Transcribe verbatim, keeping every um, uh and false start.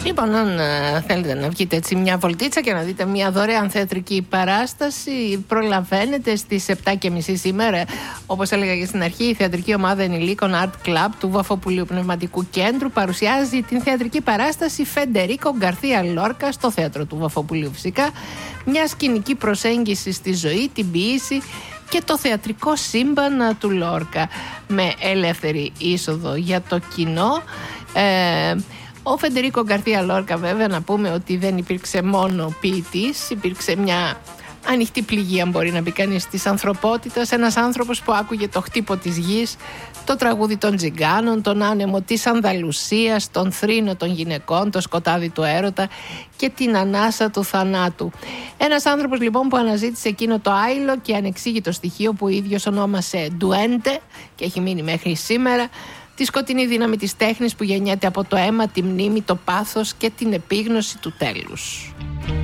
Λοιπόν, αν uh, θέλετε να βγείτε έτσι μια βολτίτσα και να δείτε μια δωρεάν θεατρική παράσταση, προλαβαίνετε στις επτά και μισή σήμερα. Όπως έλεγα και στην αρχή, η θεατρική ομάδα ενηλίκων Art Club του Βαφοπουλίου Πνευματικού Κέντρου παρουσιάζει την θεατρική παράσταση Φεντερίκο Γκαρθία Λόρκα στο θέατρο του Βαφοπουλίου, φυσικά. Μια σκηνική προσέγγιση στη ζωή, την ποίηση και το θεατρικό σύμπαν του Λόρκα, με ελεύθερη είσοδο για το κοινό. Ε, Ο Φεντερίκο Γκαρθία Λόρκα, βέβαια, να πούμε ότι δεν υπήρξε μόνο ποιητής, υπήρξε μια ανοιχτή πληγή, αν μπορεί να πει κανείς, της ανθρωπότητας. Ένας άνθρωπος που άκουγε το χτύπο της γης, το τραγούδι των τζιγκάνων, τον άνεμο της Ανδαλουσίας, τον θρήνο των γυναικών, το σκοτάδι του έρωτα και την ανάσα του θανάτου. Ένας άνθρωπος λοιπόν που αναζήτησε εκείνο το άειλο και ανεξήγητο στοιχείο που ο ίδιος ονόμασε ντουέντε και έχει μείνει μέχρι σήμερα. Τη σκοτεινή δύναμη της τέχνης που γεννιέται από το αίμα, τη μνήμη, το πάθος και την επίγνωση του τέλους.